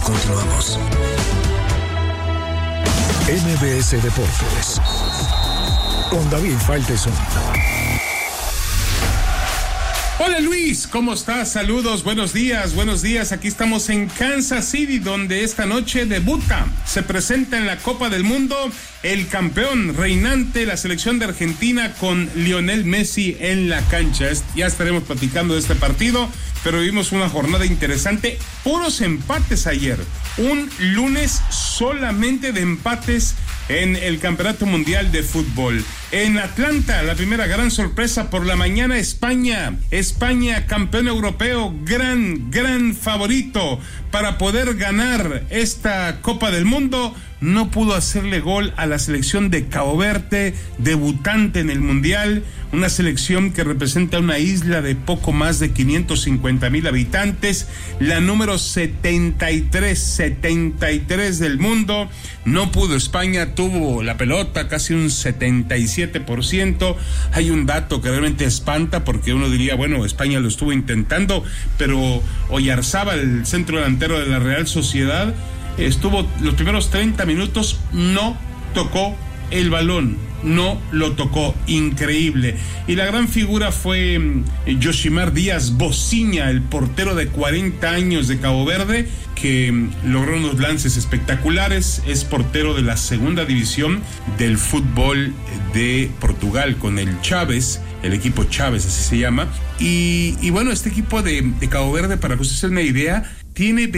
Continuamos. MBS Deportes con David Faitelson. Hola Luis, ¿cómo estás? Saludos, buenos días. Aquí estamos en Kansas City, donde esta noche debuta, se presenta en la Copa del Mundo el campeón reinante, la selección de Argentina, con Lionel Messi en la cancha. Ya estaremos platicando de este partido, pero vimos una jornada interesante, puros empates ayer, un lunes solamente de empates en el Campeonato Mundial de Fútbol. En Atlanta, la primera gran sorpresa por la mañana, España, campeón europeo, gran favorito para poder ganar esta Copa del Mundo. No pudo hacerle gol a la selección de Cabo Verde, debutante en el Mundial, una selección que representa una isla de poco más de 550,000 habitantes, la número 73 del mundo. No pudo España, tuvo la pelota casi un 77%. Hay un dato que realmente espanta, porque uno diría, bueno, España lo estuvo intentando, pero Oyarzábal, el centro delantero de la Real Sociedad, estuvo los primeros 30 minutos, no tocó el balón, no lo tocó, increíble. Y la gran figura fue Yoshimar Díaz Bociña, el portero de 40 años de Cabo Verde, que logró unos lances espectaculares. Es portero de la segunda división del fútbol de Portugal, con el Chaves, el equipo Chaves, así se llama. Y bueno, este equipo de Cabo Verde, para que usted se dé una idea, tiene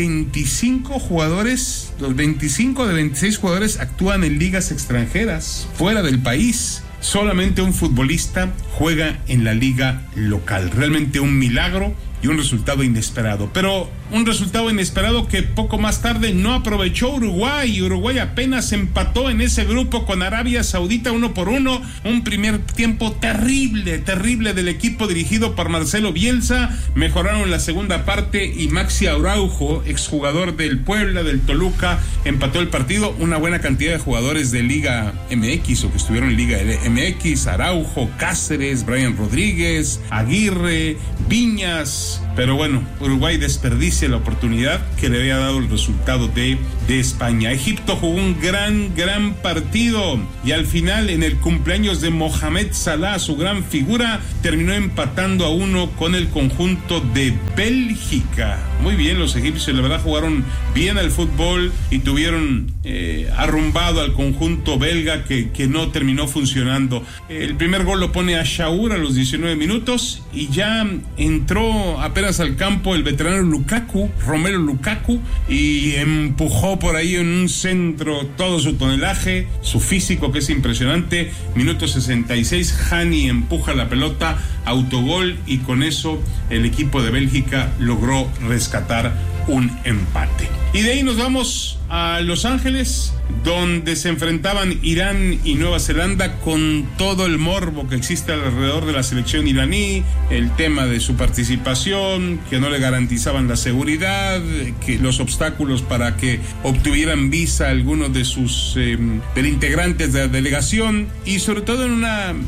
25 jugadores, los 25 de 26 jugadores actúan en ligas extranjeras, fuera del país. Solamente un futbolista juega en la liga local. Realmente un milagro y un resultado inesperado. Pero un resultado inesperado que poco más tarde no aprovechó Uruguay. Uruguay apenas empató en ese grupo con Arabia Saudita 1-1. Un primer tiempo terrible del equipo dirigido por Marcelo Bielsa. Mejoraron la segunda parte y Maxi Araujo, exjugador del Puebla, del Toluca, empató el partido. Una buena cantidad de jugadores de Liga MX o que estuvieron en Liga MX: Araujo, Cáceres, Brian Rodríguez, Aguirre, Viñas. Pero bueno, Uruguay desperdicia la oportunidad que le había dado el resultado de España. Egipto jugó un gran partido y al final, en el cumpleaños de Mohamed Salah, su gran figura, terminó empatando a 1 con el conjunto de Bélgica. Muy bien los egipcios, la verdad jugaron bien al fútbol y tuvieron arrumbado al conjunto belga que no terminó funcionando. El primer gol lo pone Achaour a los 19 minutos y ya entró apenas al campo el veterano Romelu Lukaku, y empujó por ahí en un centro todo su tonelaje, su físico, que es impresionante. Minuto 66, Hani empuja la pelota, autogol, y con eso el equipo de Bélgica logró rescatar un empate. Y de ahí nos vamos a Los Ángeles, donde se enfrentaban Irán y Nueva Zelanda, con todo el morbo que existe alrededor de la selección iraní, el tema de su participación, que no le garantizaban la seguridad, que los obstáculos para que obtuvieran visa algunos de sus integrantes de la delegación, y sobre todo en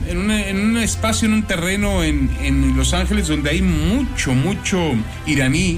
un espacio, en un terreno en Los Ángeles, donde hay mucho iraní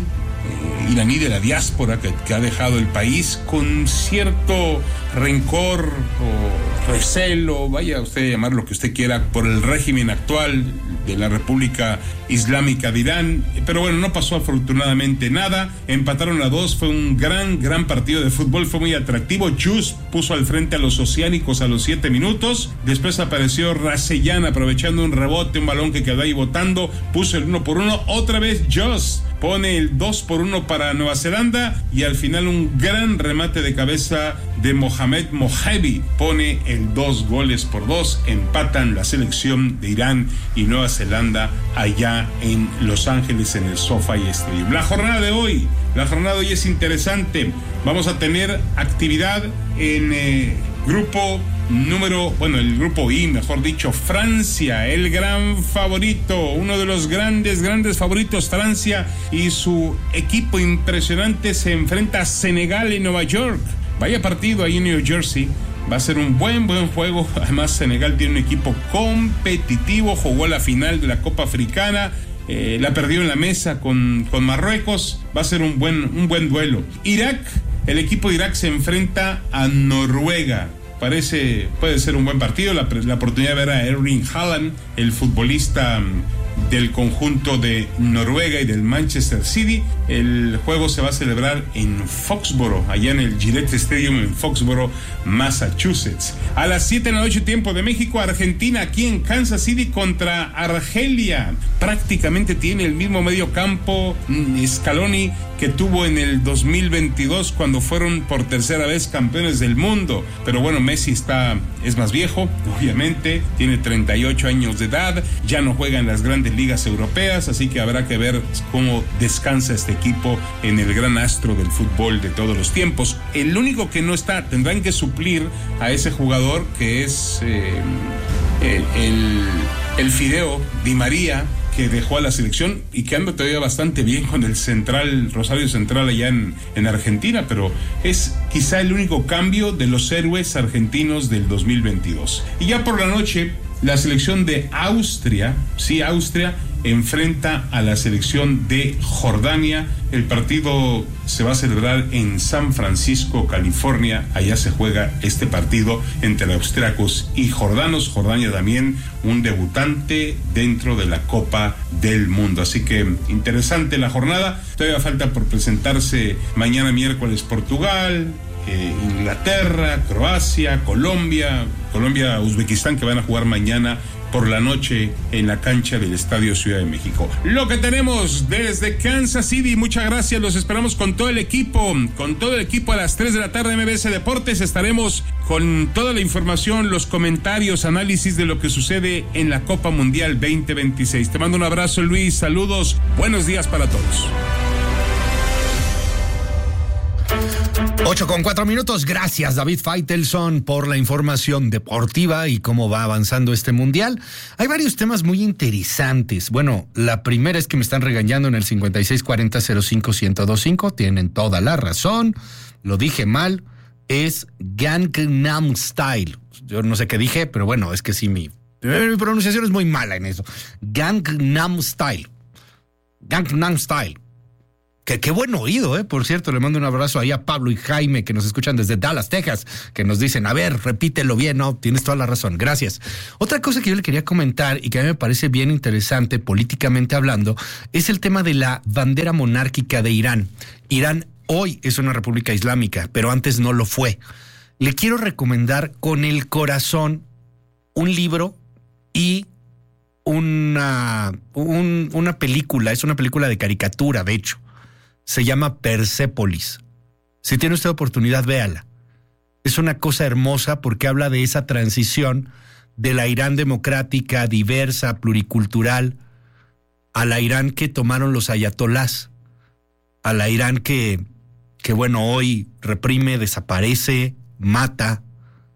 de la diáspora que ha dejado el país con cierto rencor o recelo, vaya usted a llamar lo que usted quiera, por el régimen actual de la República Islámica de Irán. Pero bueno, no pasó afortunadamente nada, empataron a 2, fue un gran partido de fútbol, fue muy atractivo. Jus puso al frente a los oceánicos a los 7 minutos, después apareció Raseyan aprovechando un rebote, un balón que quedó ahí botando, puso el 1-1, otra vez Jus pone el 2-1 para Nueva Zelanda, y al final un gran remate de cabeza de Mohamed Mohebi pone el 2-2, empatan la selección de Irán y Nueva Zelanda allá en Los Ángeles, en el SoFi Stadium. La jornada de hoy es interesante. Vamos a tener actividad en el grupo I, mejor dicho, Francia, el gran favorito, uno de los grandes favoritos. Francia y su equipo impresionante se enfrenta a Senegal en Nueva York. Vaya partido ahí en New Jersey. Va a ser un buen juego. Además, Senegal tiene un equipo competitivo, jugó la final de la Copa Africana, la perdió en la mesa con Marruecos. Va a ser un buen duelo. Irak el equipo de Irak se enfrenta a Noruega. Puede ser un buen partido, la oportunidad de ver a Erling Haaland, el futbolista del conjunto de Noruega y del Manchester City. El juego se va a celebrar en Foxborough, allá en el Gillette Stadium en Foxborough, Massachusetts. A las 7 de la noche, tiempo de México, Argentina aquí en Kansas City contra Argelia. Prácticamente tiene el mismo medio campo Scaloni que tuvo en el 2022 cuando fueron por tercera vez campeones del mundo. Pero bueno, Messi es más viejo, obviamente, tiene 38 años de edad, ya no juega en las grandes ligas europeas, así que habrá que ver cómo descansa este equipo en el gran astro del fútbol de todos los tiempos. El único que no está, tendrán que suplir a ese jugador que es el Fideo Di María, que dejó a la selección y que anda todavía bastante bien con el Rosario Central allá en Argentina, pero es quizá el único cambio de los héroes argentinos del 2022. Y ya por la noche, la selección de Austria enfrenta a la selección de Jordania. El partido se va a celebrar en San Francisco, California. Allá se juega este partido entre austriacos y jordanos. Jordania también un debutante dentro de la Copa del Mundo. Así que interesante la jornada. Todavía falta por presentarse mañana miércoles Portugal, Inglaterra, Croacia, Colombia, Uzbekistán, que van a jugar mañana por la noche en la cancha del Estadio Ciudad de México. Lo que tenemos desde Kansas City, muchas gracias, los esperamos con todo el equipo a las 3 de la tarde. MBS Deportes, estaremos con toda la información, los comentarios, análisis de lo que sucede en la Copa Mundial 2026. Te mando un abrazo, Luis, saludos, buenos días para todos. 8:04. Gracias, David Faitelson, por la información deportiva y cómo va avanzando este mundial. Hay varios temas muy interesantes. Bueno, la primera es que me están regañando en el 5640-05-1025. Tienen toda la razón. Lo dije mal. Es Gangnam Style. Yo no sé qué dije, pero bueno, es que sí, mi pronunciación es muy mala en eso. Gangnam Style. Gangnam Style. Qué buen oído, por cierto, le mando un abrazo ahí a Pablo y Jaime, que nos escuchan desde Dallas, Texas, que nos dicen, a ver, repítelo bien, no, tienes toda la razón, gracias. Otra cosa que yo le quería comentar y que a mí me parece bien interesante políticamente hablando, es el tema de la bandera monárquica de Irán. Irán hoy es una república islámica, pero antes no lo fue. Le quiero recomendar con el corazón un libro y una película, es una película de caricatura, de hecho. Se llama Persépolis. Si tiene usted oportunidad, véala. Es una cosa hermosa porque habla de esa transición de la Irán democrática, diversa, pluricultural, a la Irán que tomaron los ayatolás, a la Irán que bueno, hoy reprime, desaparece, mata.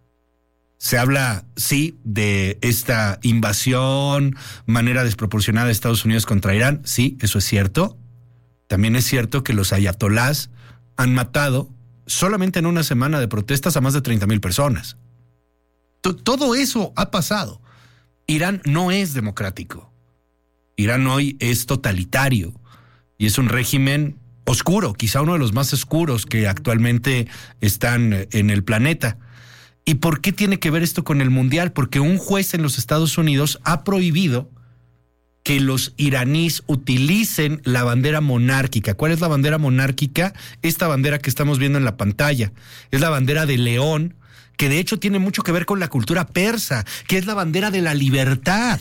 Se habla, sí, de esta invasión, manera desproporcionada de Estados Unidos contra Irán. Sí, eso es cierto. También es cierto que los ayatolás han matado solamente en una semana de protestas a más de 30,000 personas. Todo eso ha pasado. Irán no es democrático. Irán hoy es totalitario y es un régimen oscuro, quizá uno de los más oscuros que actualmente están en el planeta. ¿Y por qué tiene que ver esto con el mundial? Porque un juez en los Estados Unidos ha prohibido que los iraníes utilicen la bandera monárquica. ¿Cuál es la bandera monárquica? Esta bandera que estamos viendo en la pantalla. Es la bandera de león, que de hecho tiene mucho que ver con la cultura persa, que es la bandera de la libertad.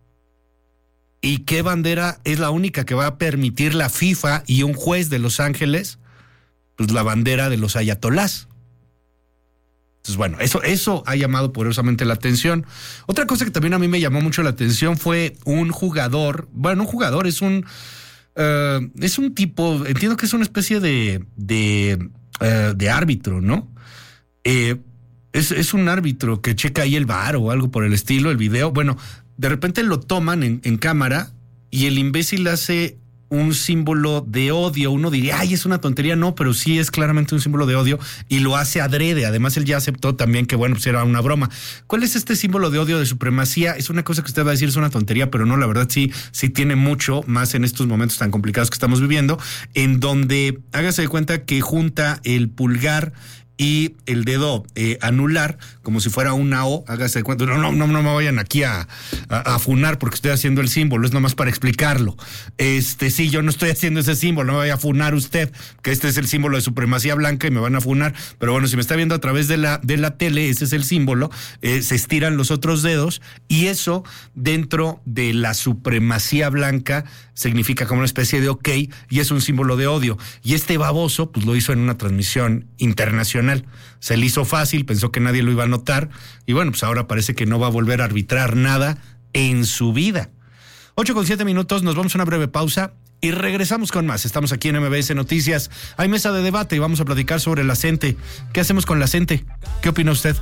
¿Y qué bandera es la única que va a permitir la FIFA y un juez de Los Ángeles? Pues la bandera de los ayatolás. Entonces, bueno, eso ha llamado poderosamente la atención. Otra cosa que también a mí me llamó mucho la atención fue un jugador, es un tipo, entiendo que es una especie de árbitro, ¿no? Es un árbitro que checa ahí el VAR o algo por el estilo, el video. Bueno, de repente lo toman en cámara y el imbécil hace un símbolo de odio. Uno diría, ay, es una tontería. No, pero sí es claramente un símbolo de odio y lo hace adrede. Además, él ya aceptó también que, bueno, pues era una broma. ¿Cuál es este símbolo de odio, de supremacía? Es una cosa que usted va a decir es una tontería, pero no, la verdad sí tiene mucho, más en estos momentos tan complicados que estamos viviendo, en donde hágase de cuenta que junta el pulgar y el dedo anular como si fuera una O. Hágase de cuenta, no me vayan aquí a funar porque estoy haciendo el símbolo, es nomás para explicarlo. Sí, yo no estoy haciendo ese símbolo, no me vaya a funar usted, que este es el símbolo de supremacía blanca y me van a funar, pero bueno, si me está viendo a través de la tele, ese es el símbolo, se estiran los otros dedos y eso dentro de la supremacía blanca significa como una especie de ok y es un símbolo de odio. Y este baboso pues lo hizo en una transmisión internacional. Se le hizo fácil, pensó que nadie lo iba a notar y bueno, pues ahora parece que no va a volver a arbitrar nada en su vida. 8:07, nos vamos a una breve pausa y regresamos con más. Estamos aquí en MBS Noticias. Hay mesa de debate y vamos a platicar sobre la CENTE. ¿Qué hacemos con la CENTE? ¿Qué opina usted?